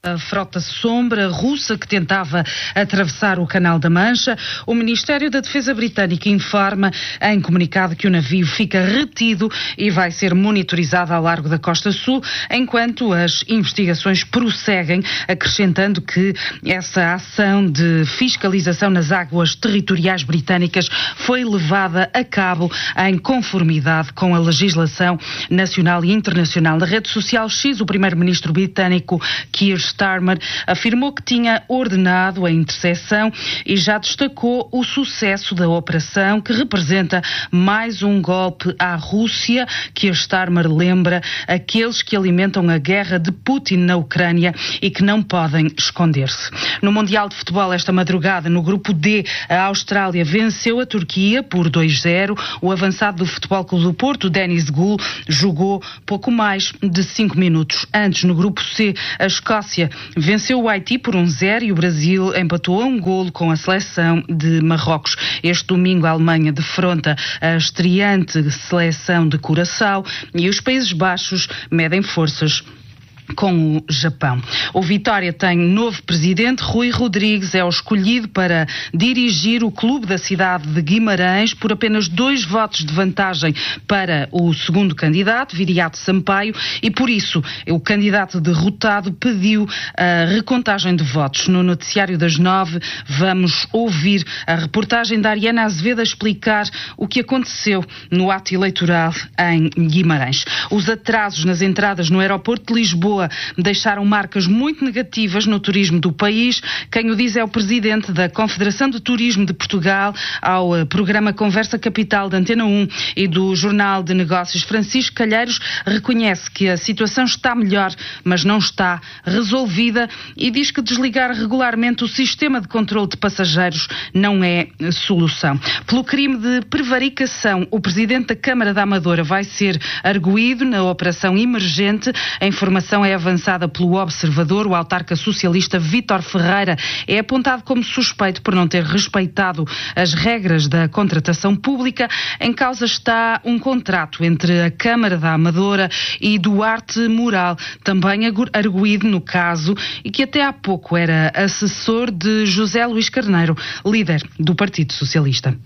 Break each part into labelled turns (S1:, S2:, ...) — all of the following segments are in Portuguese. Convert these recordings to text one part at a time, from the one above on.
S1: A frota sombra russa que tentava atravessar o Canal da Mancha. O Ministério da Defesa britânico informa em comunicado que o navio fica retido e vai ser monitorizado ao largo da Costa Sul, enquanto as investigações prosseguem, acrescentando que essa ação de fiscalização nas águas territoriais britânicas foi levada a cabo em conformidade com a legislação nacional e internacional. Na rede social X, o primeiro-ministro britânico Keir Starmer afirmou que tinha ordenado a interseção e já destacou o sucesso da operação, que representa mais um golpe à Rússia. Keir Starmer lembra aqueles que alimentam a guerra de Putin na Ucrânia e que não podem esconder-se. No Mundial de Futebol esta madrugada, no grupo D, a Austrália venceu a Turquia por 2-0. O avançado do Futebol Clube do Porto, Denis Gul, jogou pouco mais de 5 minutos. Antes, no grupo C, a Escócia venceu o Haiti por 1-0 e o Brasil empatou a um golo com a seleção de Marrocos. Este domingo a Alemanha defronta a estreante seleção de Curaçao e os Países Baixos medem forças com o Japão. O Vitória tem novo presidente. Rui Rodrigues é o escolhido para dirigir o clube da cidade de Guimarães por apenas 2 votos de vantagem para o segundo candidato, Viriato Sampaio, e por isso o candidato derrotado pediu a recontagem de votos. No noticiário das 9 vamos ouvir a reportagem da Ariana Azevedo a explicar o que aconteceu no ato eleitoral em Guimarães. Os atrasos nas entradas no aeroporto de Lisboa deixaram marcas muito negativas no turismo do país. Quem o diz é o presidente da Confederação de Turismo de Portugal ao programa Conversa Capital da Antena 1 e do Jornal de Negócios. Francisco Calheiros reconhece que a situação está melhor, mas não está resolvida, e diz que desligar regularmente o sistema de controle de passageiros não é solução. Pelo crime de prevaricação, o presidente da Câmara da Amadora vai ser arguido na operação emergente. A informação é avançada pelo Observador. O autarca socialista Vítor Ferreira é apontado como suspeito por não ter respeitado as regras da contratação pública. Em causa está um contrato entre a Câmara da Amadora e Duarte Moral, também arguido no caso e que até há pouco era assessor de José Luís Carneiro, líder do Partido Socialista.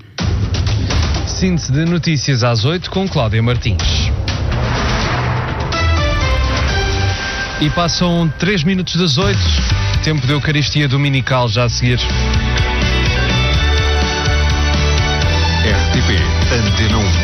S2: Síntese de notícias às 8 com Cláudia Martins. E passam 3 minutos das 8, tempo de Eucaristia Dominical já a seguir.
S3: RTP Antena 1.